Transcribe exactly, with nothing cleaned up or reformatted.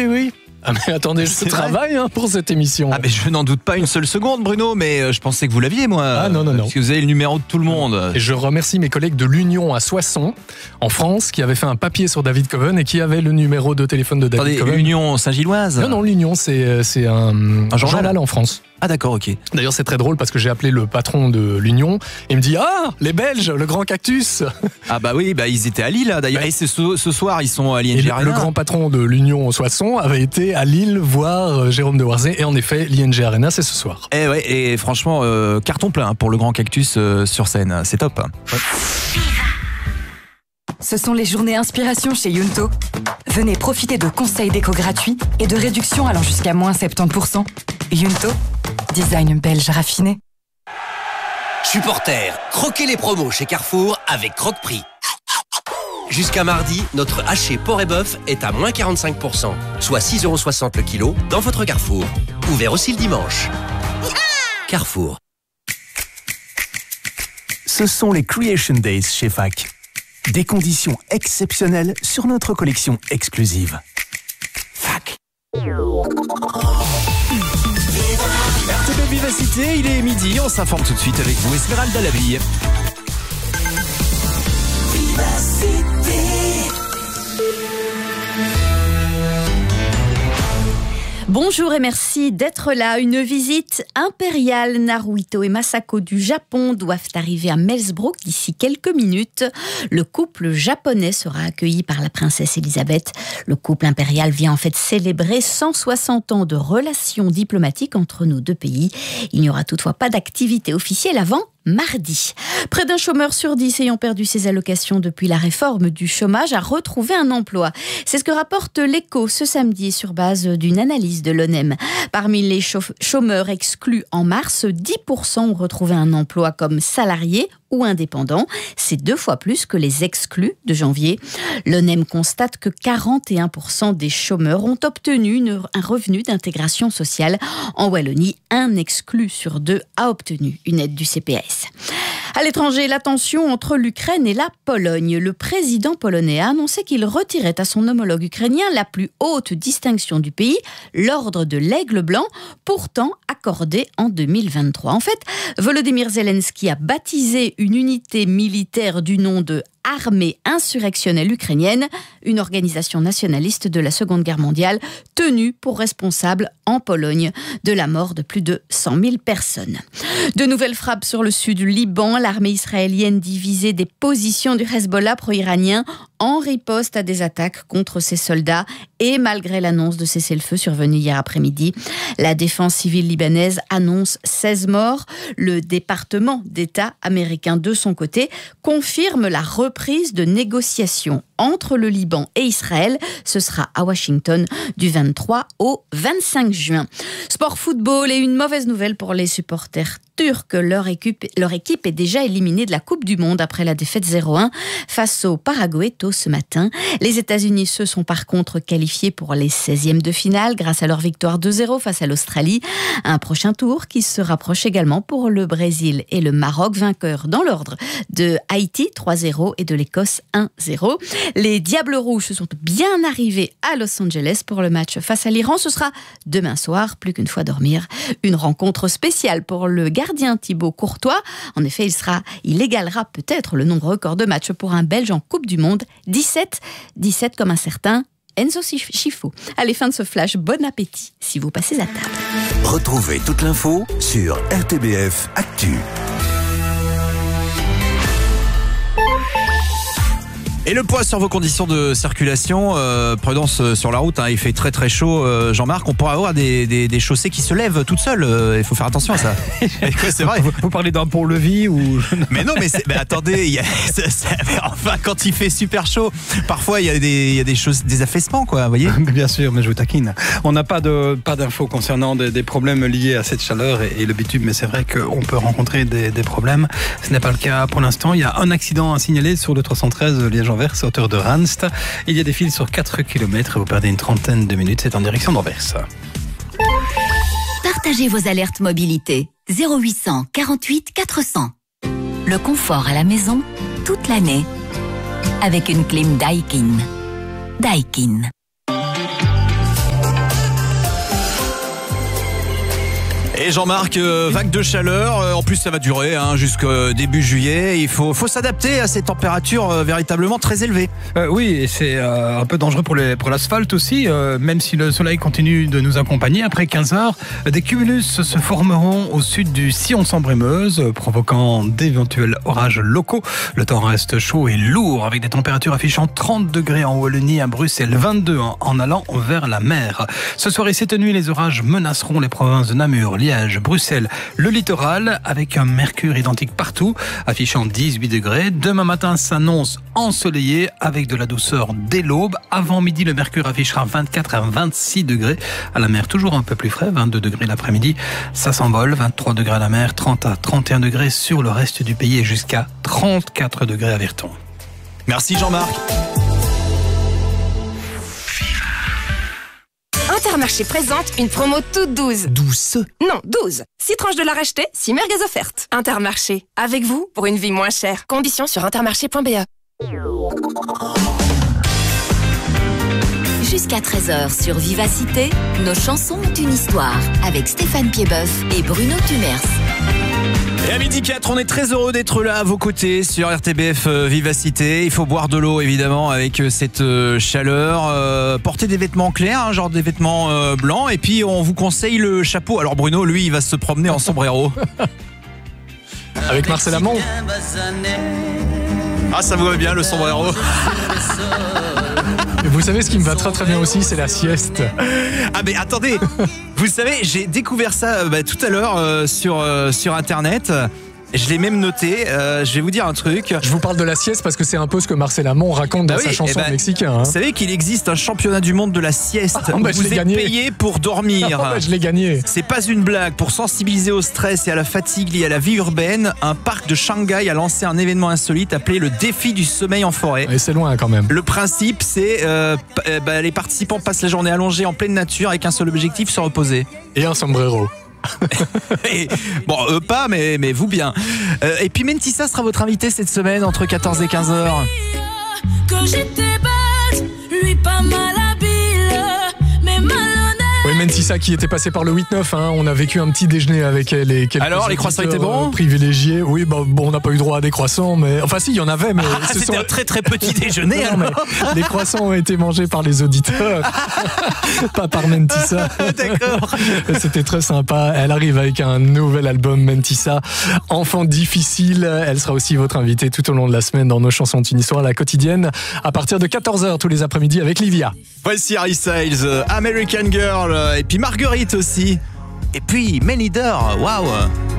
oui, oui. Ah mais attendez, je C'est travaille hein, pour cette émission. Ah mais je n'en doute pas une seule seconde, Bruno, mais euh, je pensais que vous l'aviez, moi. Ah non, non, non. Parce que vous avez le numéro de tout le monde. Et je remercie mes collègues de l'Union à Soissons, en France, qui avaient fait un papier sur David Coven et qui avaient le numéro de téléphone de David Attendez, Coven. l'Union Saint-Gilloise? Non, non, l'Union, c'est, c'est un, Un journal journal en France. Ah d'accord, ok. D'ailleurs, c'est très drôle parce que j'ai appelé le patron de l'Union et il me dit « Ah, les Belges, le grand cactus !» Ah bah oui, bah ils étaient à Lille, d'ailleurs. Ouais. Et c'est ce, ce soir, ils sont à l'I N Et G le, Arena. le grand patron de l'Union Soissons avait été à Lille voir euh, Jérôme de Warzé. Et en effet, l'I N G Arena, c'est ce soir. Et ouais, et franchement, euh, carton plein pour le grand cactus euh, sur scène. C'est top. Ouais. Ce sont les journées inspiration chez Yunto. Venez profiter de conseils déco gratuits et de réductions allant jusqu'à moins soixante-dix pour cent. Yunto, design belge raffiné. Supporters, croquez les promos chez Carrefour avec Croque-Prix. Jusqu'à mardi, notre haché porc et bœuf est à moins quarante-cinq pour cent, soit six euros soixante le kilo dans votre Carrefour. Ouvert aussi le dimanche. Carrefour. Ce sont les Creation Days chez F A C. Des conditions exceptionnelles sur notre collection exclusive. F A C. R T B Vivacité, il est midi, on s'informe tout de suite avec vous, Esmeralda Laville. Bonjour et merci d'être là. Une visite impériale. Naruhito et Masako du Japon doivent arriver à Melsbrook d'ici quelques minutes. Le couple japonais sera accueilli par la princesse Elisabeth. Le couple impérial vient en fait célébrer cent soixante ans de relations diplomatiques entre nos deux pays. Il n'y aura toutefois pas d'activité officielle avant mardi. Près d'un chômeur sur dix ayant perdu ses allocations depuis la réforme du chômage a retrouvé un emploi. C'est ce que rapporte l'Écho ce samedi sur base d'une analyse de l'O N E M. Parmi les chômeurs exclus en mars, dix pour cent ont retrouvé un emploi comme salarié ou indépendant. C'est deux fois plus que les exclus de janvier. L'O N E M constate que quarante et un pour cent des chômeurs ont obtenu une, un revenu d'intégration sociale. En Wallonie, un exclu sur deux a obtenu une aide du C P A S. À l'étranger, la tension entre l'Ukraine et la Pologne. Le président polonais a annoncé qu'il retirait à son homologue ukrainien la plus haute distinction du pays, l'ordre de l'Aigle blanc, pourtant accordé en deux mille vingt-trois. En fait, Volodymyr Zelensky a baptisé une unité militaire du nom de Armée insurrectionnelle ukrainienne, une organisation nationaliste de la Seconde Guerre mondiale, tenue pour responsable en Pologne de la mort de plus de cent mille personnes. De nouvelles frappes sur le sud du Liban. L'armée israélienne dit viser des positions du Hezbollah pro-iranien en riposte à des attaques contre ses soldats et malgré l'annonce de cessez-le-feu survenu hier après-midi. La défense civile libanaise annonce seize morts. Le département d'État américain, de son côté, confirme la reprise de négociations entre le Liban et Israël. Ce sera à Washington du vingt-trois au vingt-cinq juin. Sport football et une mauvaise nouvelle pour les supporters turcs. Leur équipe, leur équipe est déjà éliminée de la Coupe du Monde après la défaite zéro un face au Paraguay tôt ce matin. Les États-Unis se sont par contre qualifiés pour les seizièmes de finale grâce à leur victoire deux zéro face à l'Australie. Un prochain tour qui se rapproche également pour le Brésil et le Maroc, vainqueurs dans l'ordre de Haïti trois zéro et de l'Écosse un zéro. Les Diables Rouges sont bien arrivés à Los Angeles pour le match face à l'Iran. Ce sera demain soir, plus qu'une fois dormir. Une rencontre spéciale pour le gardien Thibaut Courtois. En effet, il sera, il égalera peut-être le nombre record de matchs pour un Belge en Coupe du Monde. dix-sept, dix-sept comme un certain Enzo Schifo. Allez, fin de ce flash. Bon appétit si vous passez à table. Retrouvez toute l'info sur R T B F Actu. Et le poids sur vos conditions de circulation, euh, prudence sur la route, hein, il fait très très chaud, euh, Jean-Marc, on pourrait avoir des, des, des chaussées qui se lèvent toutes seules, euh, il faut faire attention à ça. Et quoi, c'est vrai. Vous, vous parlez d'un pont-levis ou... Mais non, mais, c'est, mais attendez, il y a, ça, ça, mais enfin quand il fait super chaud, parfois il y a des, il y a des choses, des affaissements, quoi, vous voyez. Bien sûr, mais je vous taquine. On n'a pas de pas d'infos concernant des, des problèmes liés à cette chaleur et, et le bitume, mais c'est vrai qu'on peut rencontrer des, des problèmes. Ce n'est pas le cas pour l'instant. Il y a un accident à signaler sur le trois cent treize Liège-Anvers, à hauteur de Ranst. Il y a des files sur quatre kilomètres et vous perdez une trentaine de minutes. C'est en direction d'Anvers. Partagez vos alertes mobilité. zéro huit cent quarante-huit quatre cents. Le confort à la maison toute l'année avec une clim Daikin. Daikin. Et Jean-Marc, euh, vague de chaleur, euh, en plus ça va durer hein, jusqu'au début juillet. Il faut, faut s'adapter à ces températures euh, véritablement très élevées. Euh, oui, et c'est euh, un peu dangereux pour, les, pour l'asphalte aussi, euh, même si le soleil continue de nous accompagner. Après quinze heures, des cumulus se formeront au sud du Sillon-sans-Brémeuse, euh, provoquant d'éventuels orages locaux. Le temps reste chaud et lourd, avec des températures affichant trente degrés en Wallonie, à Bruxelles, vingt-deux en, en allant vers la mer. Ce soir et cette nuit, les orages menaceront les provinces de Namur, Liège, Bruxelles, le littoral, avec un mercure identique partout, affichant dix-huit degrés. Demain matin s'annonce ensoleillé avec de la douceur dès l'aube. Avant midi, le mercure affichera vingt-quatre à vingt-six degrés. À la mer, toujours un peu plus frais, vingt-deux degrés l'après-midi. Ça s'envole, vingt-trois degrés à la mer, trente à trente et un degrés sur le reste du pays et jusqu'à trente-quatre degrés à Virton. Merci Jean-Marc. Intermarché présente une promo toute douze. Douce. Non, douze. six tranches de la racheter, six merguez offertes. Intermarché, avec vous pour une vie moins chère. Conditions sur intermarché point b e. Jusqu'à treize heures sur Vivacité, nos chansons ont une histoire avec Stéphane Piedboeuf et Bruno Tumers. Et à midi quatre, on est très heureux d'être là à vos côtés sur R T B F Vivacité. Il faut boire de l'eau évidemment avec cette chaleur. Euh, porter des vêtements clairs, hein, genre des vêtements euh, blancs. Et puis on vous conseille le chapeau. Alors Bruno, lui, il va se promener en sombrero. Avec Marcel Amont. Ah, ça vous va bien le sombrero. Et vous savez ce qui me va très très bien aussi, c'est la sieste. Ah mais attendez, vous savez, j'ai découvert ça bah, tout à l'heure euh, sur, euh, sur internet. Je l'ai même noté, euh, je vais vous dire un truc. Je vous parle de la sieste parce que c'est un peu ce que Marcel Amont raconte dans ah oui, sa chanson eh ben, mexicain. Hein. Vous savez qu'il existe un championnat du monde de la sieste. Ah, bah, vous je l'ai êtes gagné. payé pour dormir. Ah, bah, je l'ai gagné. C'est pas une blague. Pour sensibiliser au stress et à la fatigue liée à la vie urbaine, un parc de Shanghai a lancé un événement insolite appelé le défi du sommeil en forêt. Et c'est loin quand même. Le principe, c'est euh, bah, les participants passent la journée allongée en pleine nature avec un seul objectif, se reposer. Et un sombrero. et, bon, eux pas, mais, mais vous bien. Euh, et puis Mentissa sera votre invité cette semaine entre quatorze et quinze heures. Que j'étais bête, lui pas mal habile, mais malhonnête. Oui, Mentissa qui était passée par le huit neuf, hein. On a vécu un petit déjeuner avec elle et quelques Alors, les croissants étaient bons privilégiés. Oui, bah, bon, on n'a pas eu droit à des croissants, mais enfin si, il y en avait, mais ah, ce c'était sont... un très très petit déjeuner. non, mais les croissants ont été mangés par les auditeurs, pas par Mentissa. D'accord. C'était très sympa. Elle arrive avec un nouvel album, Mentissa, Enfant difficile. Elle sera aussi votre invitée tout au long de la semaine dans nos chansons d'une histoire, la quotidienne, à partir de quatorze heures tous les après-midi avec Livia. Voici Harry Styles, American Girl, et puis Marguerite aussi. Et puis Many Leader, waouh.